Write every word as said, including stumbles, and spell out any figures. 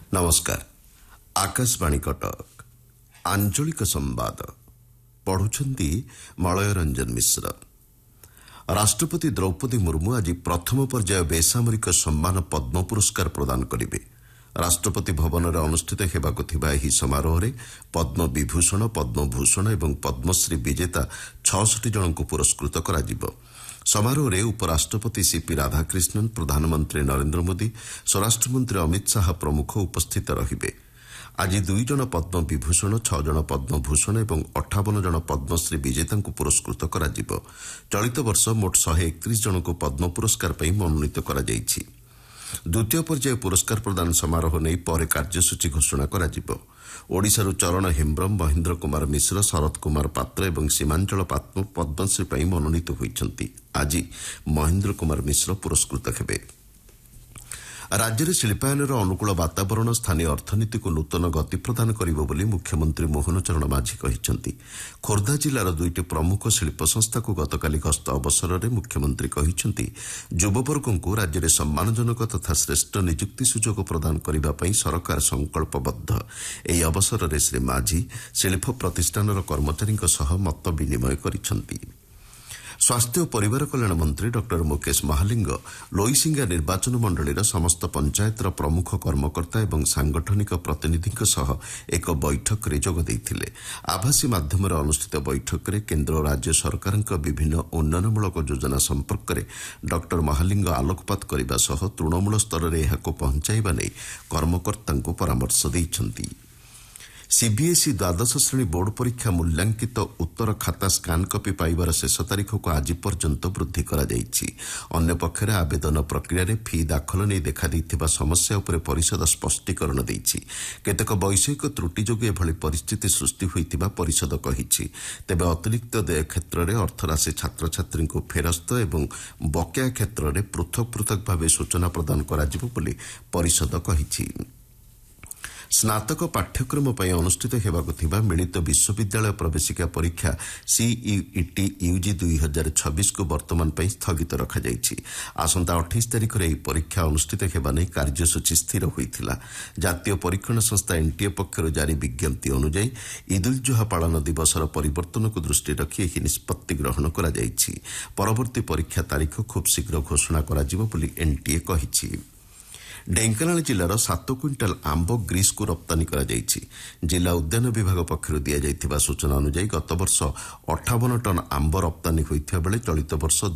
नमस्कार आकाशवाणी कटक आंचलिक संवाद पढ़ुछंती मलय रंजन मिश्र। राष्ट्रपति द्रौपदी मुर्मू आज प्रथम पर्याय बेसामरिक सम्मान पद्म पुरस्कार प्रदान करिवे। राष्ट्रपति भवन में अनुष्ठित हेबाकु थिबा एही समारोह रे पद्म विभूषण पद्मभूषण एवं पद्मश्री विजेता छियासठ जनଙ୍କୁ पुरस्कृत कराजिबो। समारोह में उपराष्ट्रपति सीपी राधाकृष्णन प्रधानमंत्री नरेंद्र मोदी स्वराष्ट्र मंत्री अमित शाह प्रमुख उपस्थित रहिबे। आज दुई जन पद्म विभूषण छह जन पद्मभूषण और अठावन जन पद्मश्री विजेता पुरस्कृत कराजिबो। चलित वर्ष मोट एक सौ इकतीस जन को पद्म पुरस्कार पर मनोनीत करा जायछि। द्वितीय पर्याय पुरस्कार प्रदान समारोह नहीं पर कार्यसूची घोषणा कराजिबो। ओडिशारू चरण हेम्ब्रम महेन्द्र कुमार मिश्र शरद कुमार पात्र और सीमांचल पद्मश्री पर मनोनीत होइछंती। आज महेन्द्र कुमार मिश्र पुरस्कृत हेबे। राज्य में शिल्पायनर अनुकूल वातावरण स्थानीय अर्थनीति को नूतन गति प्रदान करिबो बोली मुख्यमंत्री मोहन चरण माझी कहिसेंती। खोर्धा जिलार दुईटी प्रमुख शिल्प संस्था को गतकाली गस्त अवसर में मुख्यमंत्री कहिसेंती युववर्ग को राज्य में सम्मानजनक तथा श्रेष्ठ नियुक्ति सुजोग प्रदान करने पर सरकार संकल्पबद्ध। एही अवसर में श्री माझी शिल्प प्रतिष्ठानर कर्मचारी सह मत विनिमय करिसेंती। स्वास्थ्य और परिवार कल्याण मंत्री डॉ मुकेश महालिंग लोईसिंगा निर्वाचन मंडलीर समस्त पंचायतर प्रमुख कर्मकर्ता और सांगठनिक प्रतिनिधि सह एक बैठक में जोग देइथिले। आभासी माध्यम अनुष्ठित बैठक में केन्द्र और राज्य सरकार विभिन्न उन्नयनमूलक योजना संपर्क में डॉ महालिंग आलोकपात करने सह तृणमूल स्तर में यहां पहुंचाइबा नै कर्मकर्ता परामर्श दैछंती। सीबीएसई द्वादश श्रेणी बोर्ड परीक्षा मूल्यांकित उत्तर खाता स्कान कपी पाइबार शेष तारीख को आज पर्यंत वृद्धि करा जायछि। अन्य पक्षरे आवेदन प्रक्रिया रे फी दाखल नहीं देखा देइथिबा समस्या उपरे परिषद स्पष्टीकरण दैछि। केतेक वैषयिक त्रुटि जोगे एभली परिस्थिति सृष्टि होइतिबा परिषद कहिछि। तेबे अतिरिक्त देय क्षेत्र में अर्थराशि छात्र छात्री को फेरस्त एवं बकेया क्षेत्र में पृथक पृथक भाव सूचना प्रदान कराजिबो बोली परिषद कहिछि। स्नातक पाठ्यक्रम पर अनुष्ठित हेबाकु थिबा मिलित विश्वविद्यालय प्रवेशिका परीक्षा सीईईटी यूजी दुई हजार छब्बीस को वर्तमान पर स्थगित रखा जायछि। आसंता अट्ठाईस तारीख में परीक्षा अनुष्ठित हेबा नै कार्यसूची स्थिर होइथिला। जातीय परीक्षण संस्था एनटीए पक्षर जारी विज्ञप्ति अनुसार ईद उल जुहा पालन दिवसर परिवर्तन को दृष्टि रखी एही निष्पत्ति ग्रहण करा जायछि। परवर्ती परीक्षा तारीख खूब शीघ्र घोषणा कराजिबो बोली एनटीए कहिछि। ढेंकानाल जिलार सात क्विंटाल आंब ग्रीस को रप्तानी करा जायछि। जिला उद्यान विभाग पक्षर दिया जायथिबा सूचना अनुसार गत वर्ष अठावन टन आंब रप्तानी होइथिबा बेले चलित वर्ष